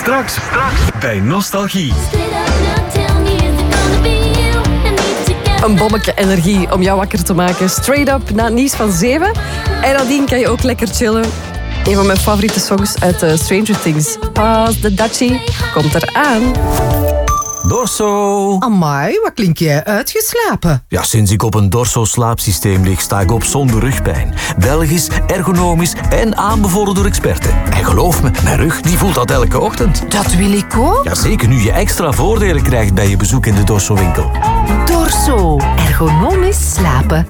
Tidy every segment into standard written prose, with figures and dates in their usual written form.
Straks bij Nostalgie. Een bommetje energie om jou wakker te maken. Straight up na het nieuws van 7. En nadien kan je ook lekker chillen. Een van mijn favoriete songs uit Stranger Things. Pass the Dutchie komt eraan. Dorso. Amai, wat klink jij uitgeslapen? Ja, sinds ik op een Dorso-slaapsysteem lig, sta ik op zonder rugpijn. Belgisch, ergonomisch en aanbevolen door experten. En geloof me, mijn rug die voelt dat elke ochtend. Dat wil ik ook. Ja, zeker nu je extra voordelen krijgt bij je bezoek in de Dorso-winkel. Dorso. Ergonomisch slapen.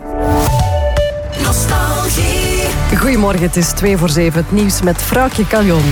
Nostalgie. Goedemorgen, het is 7:02. Het nieuws met Vrouwtje Caljon.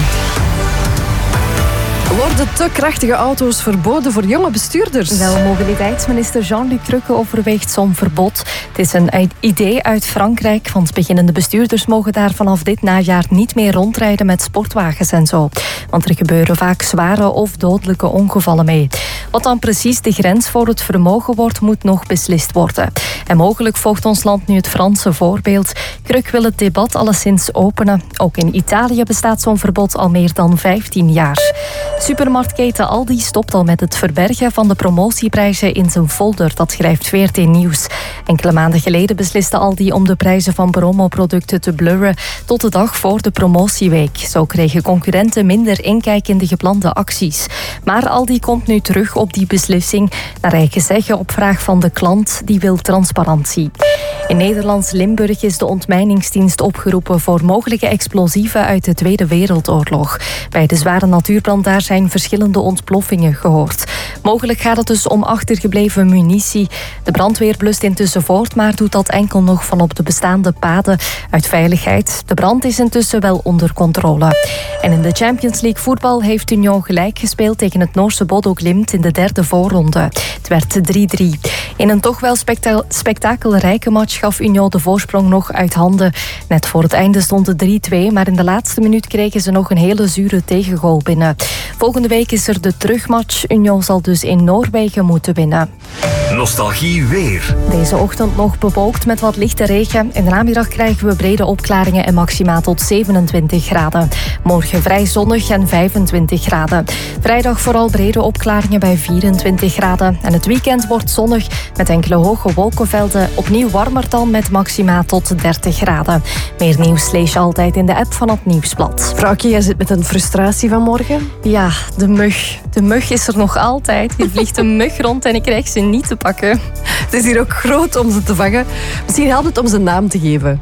Worden te krachtige auto's verboden voor jonge bestuurders? Wel, mobiliteitsminister Jean-Luc Trucke overweegt zo'n verbod. Het is een idee uit Frankrijk, want beginnende bestuurders mogen daar vanaf dit najaar niet meer rondrijden met sportwagens en zo. Want er gebeuren vaak zware of dodelijke ongevallen mee. Wat dan precies de grens voor het vermogen wordt, moet nog beslist worden. En mogelijk volgt ons land nu het Franse voorbeeld. Kruk wil het debat alleszins openen. Ook in Italië bestaat zo'n verbod al meer dan 15 jaar. Supermarktketen Aldi stopt al met het verbergen van de promotieprijzen in zijn folder, dat schrijft VRT Nieuws. Enkele maanden geleden besliste Aldi om de prijzen van promoproducten te blurren tot de dag voor de promotieweek. Zo kregen concurrenten minder inkijk in de geplande acties. Maar Aldi komt nu terug op die beslissing, naar eigen zeggen op vraag van de klant, die wil transparantie. In Nederlands Limburg is de ontmijningsdienst opgeroepen voor mogelijke explosieven uit de Tweede Wereldoorlog. Bij de zware natuurbrand daar zijn verschillende ontploffingen gehoord. Mogelijk gaat het dus om achtergebleven munitie. De brandweer blust intussen voort, maar doet dat enkel nog van op de bestaande paden uit veiligheid. De brand is intussen wel onder controle. En in de Champions League voetbal heeft Union gelijk gespeeld tegen het Noorse Bodo Glimt in de derde voorronde. Het werd 3-3. In een toch wel spektakelrijke match gaf Union de voorsprong nog uit handen. Net voor het einde stond het 3-2, maar in de laatste minuut kregen ze nog een hele zure tegengoal binnen. Volgende week is er de terugmatch. Union zal dus in Noorwegen moeten winnen. Nostalgie weer. Deze ochtend nog bewolkt met wat lichte regen. In de namiddag krijgen we brede opklaringen en maxima tot 27 graden. Morgen vrij zonnig en 25 graden. Vrijdag vooral brede opklaringen bij 24 graden. En het weekend wordt zonnig met enkele hoge wolkenvelden. Opnieuw warmer dan met maxima tot 30 graden. Meer nieuws lees je altijd in de app van het Nieuwsblad. Vrouwtje, jij zit met een frustratie vanmorgen? Ja, de mug. De mug is er nog altijd. Hier vliegt een mug rond en ik krijg ze niet te pakken. Het is hier ook groot om ze te vangen. Misschien helpt het om ze een naam te geven.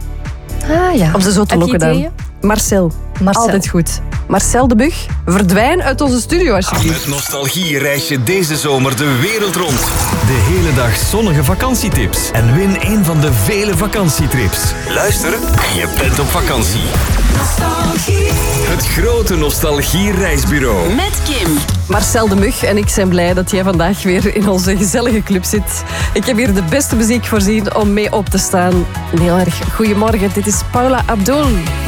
Ah ja. Om ze zo te lokken dan. Marcel. Altijd goed. Marcel de Mug, verdwijn uit onze studio alsjeblieft. Met Nostalgie reis je deze zomer de wereld rond. De hele dag zonnige vakantietips. En win een van de vele vakantietrips. Luister en je bent op vakantie. Nostalgie. Het grote Nostalgie reisbureau. Met Kim. Marcel de Mug en ik zijn blij dat jij vandaag weer in onze gezellige club zit. Ik heb hier de beste muziek voorzien om mee op te staan. Heel erg goedemorgen, dit is Paula Abdul.